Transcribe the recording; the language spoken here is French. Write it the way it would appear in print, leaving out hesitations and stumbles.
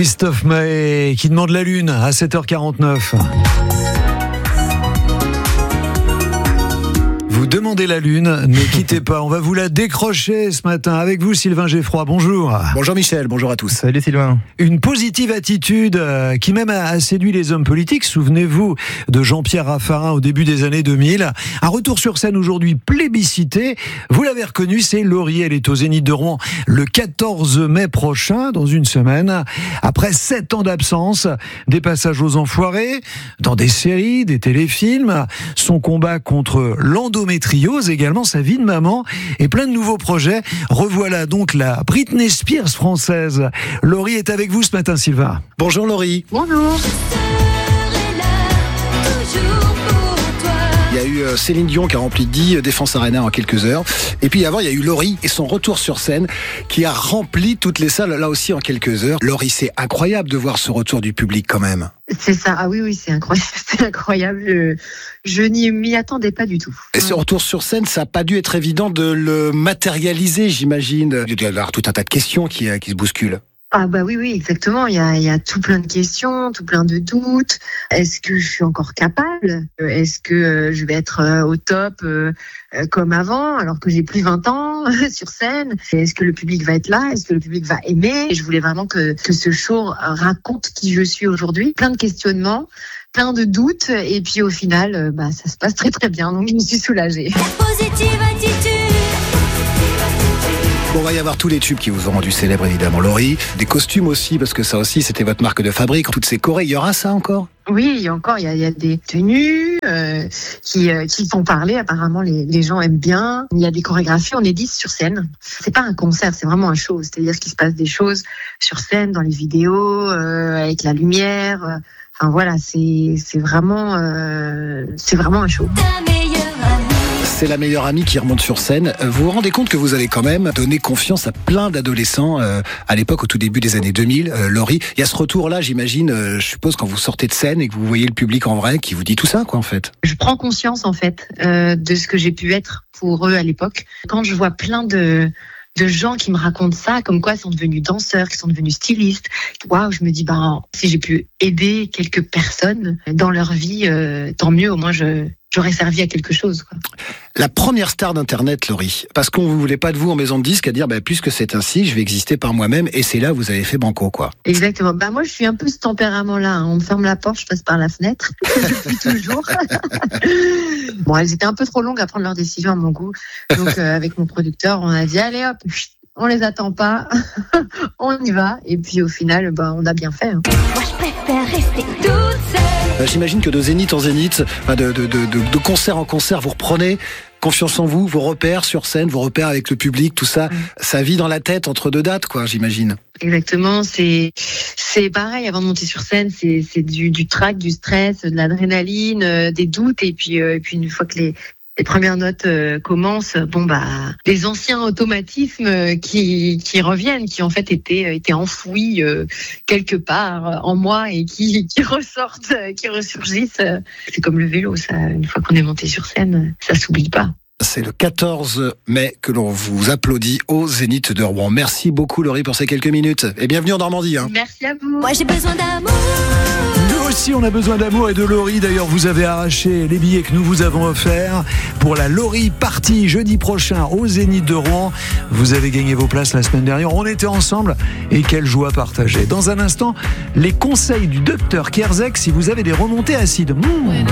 Christophe Maé qui demande la lune à 7h49. Vous demandez la lune, ne quittez pas, on va vous la décrocher ce matin. Avec vous, Sylvain Geffroy, bonjour. Bonjour Michel, bonjour à tous. Salut Sylvain. Une positive attitude qui même a séduit les hommes politiques. Souvenez-vous de Jean-Pierre Raffarin au début des années 2000. Un retour sur scène aujourd'hui plébiscité. Vous l'avez reconnu, c'est Laurie. Elle est au Zénith de Rouen le 14 mai prochain, dans une semaine. Après 7 ans d'absence, des passages aux enfoirés, dans des séries, des téléfilms, son combat contre l'endométriose, également sa vie de maman et plein de nouveaux projets. Revoilà donc la Britney Spears française. Laurie est avec vous ce matin, Sylvain. Bonjour Laurie. Bonjour. Il y a eu Céline Dion qui a rempli 10 Défense Arena en quelques heures. Et puis avant, il y a eu Laurie et son retour sur scène qui a rempli toutes les salles, là aussi en quelques heures. Laurie, c'est incroyable de voir ce retour du public quand même. C'est ça, ah oui, c'est incroyable. C'est incroyable. Je n'y m'y attendais pas du tout. Et ce retour sur scène, ça n'a pas dû être évident de le matérialiser, j'imagine. Il doit y avoir tout un tas de questions qui se bousculent. Ah bah oui, exactement. Il y a tout plein de questions, tout plein de doutes. Est-ce que je suis encore capable ? Est-ce que je vais être au top comme avant, alors que j'ai plus 20 ans sur scène ? Est-ce que le public va être là ? Est-ce que le public va aimer ? Et je voulais vraiment que ce show raconte qui je suis aujourd'hui. Plein de questionnements, plein de doutes. Et puis au final, ça se passe très très bien. Donc je me suis soulagée. Positive attitude. Bon, on va y avoir tous les tubes qui vous ont rendu célèbre, évidemment, Laurie. Des costumes aussi, parce que ça aussi, c'était votre marque de fabrique. Toutes ces chorés, il y aura ça encore ? Oui, il y a des tenues qui font parler. Apparemment, les gens aiment bien. Il y a des chorégraphies, on est 10 sur scène. C'est pas un concert, c'est vraiment un show. C'est-à-dire qu'il se passe des choses sur scène, dans les vidéos, avec la lumière. Enfin voilà, c'est vraiment un show. C'est la meilleure amie qui remonte sur scène. Vous vous rendez compte que vous avez quand même donné confiance à plein d'adolescents à l'époque, au tout début des années 2000, Laurie. Il y a ce retour-là, j'imagine, je suppose, quand vous sortez de scène et que vous voyez le public en vrai, qui vous dit tout ça, quoi, en fait. Je prends conscience, en fait, de ce que j'ai pu être pour eux à l'époque. Quand je vois plein de gens qui me racontent ça, comme quoi ils sont devenus danseurs, qui sont devenus stylistes. Waouh, je me dis, si j'ai pu aider quelques personnes dans leur vie, tant mieux, au moins j'aurais servi à quelque chose, quoi. La première star d'Internet, Laurie, parce qu'on ne voulait pas de vous en maison de disque à dire, puisque c'est ainsi, je vais exister par moi-même, et c'est là où vous avez fait banco, quoi. Exactement. Moi, je suis un peu ce tempérament-là. On me ferme la porte, je passe par la fenêtre, depuis toujours. Bon, elles étaient un peu trop longues à prendre leurs décisions à mon goût. Donc, avec mon producteur, on a dit, allez hop, on les attend pas, on y va. Et puis, au final, on a bien fait. Hein. Moi, je préfère rester toute seule. J'imagine que de zénith en zénith, de concert en concert, vous reprenez confiance en vous, vos repères sur scène, vos repères avec le public, tout ça, ça vit dans la tête entre deux dates, quoi, j'imagine. Exactement, c'est pareil, avant de monter sur scène, c'est du trac, du stress, de l'adrénaline, des doutes, et puis une fois que les premières notes commencent, les anciens automatismes qui reviennent, qui en fait étaient enfouis quelque part en moi et qui ressortent, qui ressurgissent. C'est comme le vélo, ça. Une fois qu'on est monté sur scène, ça s'oublie pas. C'est le 14 mai que l'on vous applaudit au Zénith de Rouen. Merci beaucoup Laurie pour ces quelques minutes et bienvenue en Normandie. Merci à vous. Moi, j'ai besoin d'amour. Nous aussi, on a besoin d'amour et de Laurie. D'ailleurs, vous avez arraché les billets que nous vous avons offerts pour la Laurie Party jeudi prochain au Zénith de Rouen. Vous avez gagné vos places la semaine dernière. On était ensemble et quelle joie partagée. Dans un instant, les conseils du docteur Kierzek si vous avez des remontées acides.